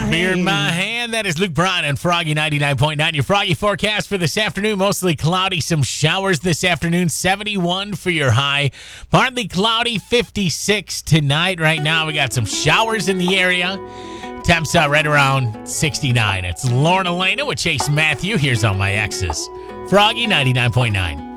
Beer in my hand. That is Luke Bryan and Froggy 99.9. Your Froggy forecast for this afternoon. Mostly cloudy. Some showers this afternoon. 71 for your high. Partly cloudy. 56 tonight. Right now, we got some showers in the area. Temps right around 69. It's Lorna Elena with Chase Matthew. Here's all my exes. Froggy 99.9.